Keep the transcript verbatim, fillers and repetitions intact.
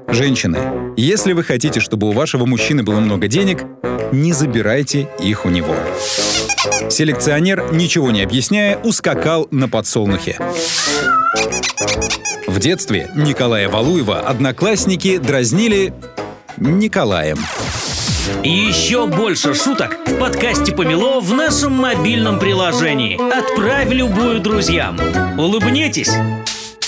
Женщины, если вы хотите, чтобы у вашего мужчины было много денег, не забирайте их у него. Селекционер, ничего не объясняя, ускакал на подсолнухе. В детстве Николая Валуева одноклассники дразнили Николаем. Еще больше шуток в подкасте «Помело» в нашем мобильном приложении. Отправь любую друзьям. Улыбнитесь!